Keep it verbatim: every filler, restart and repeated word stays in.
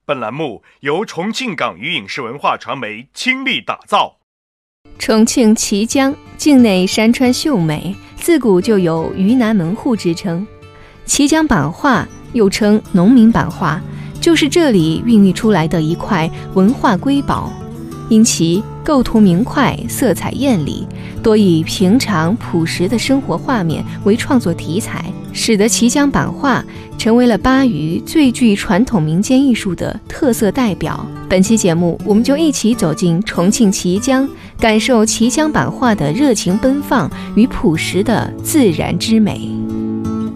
本栏目由重庆港语影视文化传媒倾力打造。 重庆綦江境内山川秀美，自古就有渝南门户之称。綦江版画又称农民版画，就是这里孕育出来的一块文化瑰宝，因其构图明快，色彩艳丽，多以平常朴实的生活画面为创作题材，使得綦江版画成为了巴渝最具传统民间艺术的特色代表。本期节目，我们就一起走进重庆綦江，感受綦江版画的热情奔放与朴实的自然之美。